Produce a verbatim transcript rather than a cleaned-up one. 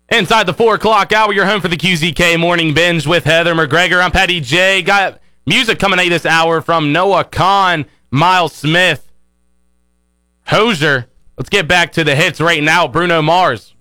Inside the four o'clock hour, you're home for the Q Z K Morning Binge with Heather McGregor. I'm Patty J. Got music coming at you this hour from Noah Kahan, Miles Smith, Hozier. Let's get back to the hits right now. Bruno Mars.